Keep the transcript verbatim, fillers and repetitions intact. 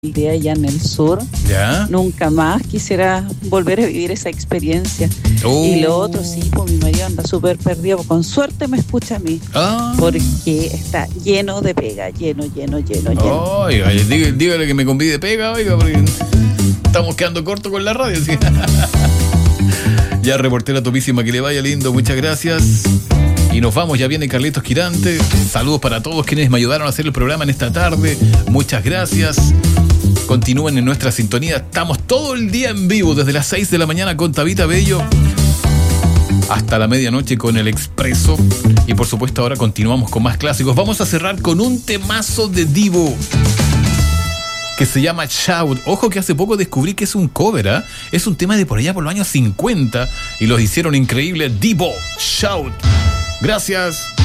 aldea allá en el sur. ¿Ya? Nunca más quisiera volver a vivir esa experiencia. Oh. Y lo otro, sí, pues mi marido anda súper perdido. Con suerte me escucha a mí. Ah. Porque está lleno de pega, lleno, lleno, lleno, lleno. Oiga, dígale, dígale que me convide pega, oiga, porque estamos quedando cortos con la radio. ¿Sí? Ya reporté la topísima, que le vaya lindo, muchas gracias. Y nos vamos, ya viene Carlitos Quirante. Saludos para todos quienes me ayudaron a hacer el programa en esta tarde. Muchas gracias. Continúen en nuestra sintonía. Estamos todo el día en vivo, desde las seis de la mañana con Tabita Bello hasta la medianoche con El Expreso. Y por supuesto ahora continuamos con más clásicos. Vamos a cerrar con un temazo de Divo que se llama Shout. Ojo que hace poco descubrí que es un cover, ¿eh? Es un tema de por allá por los años cincuenta y los hicieron increíbles. Divo, Shout. Gracias.